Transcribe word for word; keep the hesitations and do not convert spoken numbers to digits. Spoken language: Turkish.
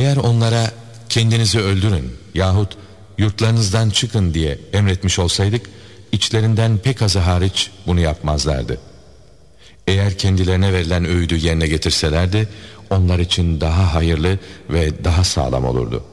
Eğer onlara kendinizi öldürün yahut yurtlarınızdan çıkın diye emretmiş olsaydık, içlerinden pek azı hariç bunu yapmazlardı. Eğer kendilerine verilen öğüdü yerine getirselerdi, onlar için daha hayırlı ve daha sağlam olurdu.